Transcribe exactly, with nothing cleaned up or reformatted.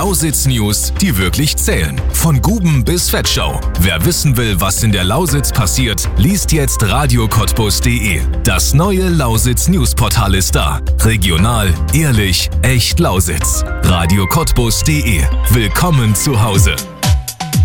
Lausitz-News, die wirklich zählen. Von Guben bis Vetschau. Wer wissen will, was in der Lausitz passiert, liest jetzt radio cottbus punkt de. Das neue Lausitz-News-Portal ist da. Regional, ehrlich, echt Lausitz. radio cottbus punkt de. Willkommen zu Hause.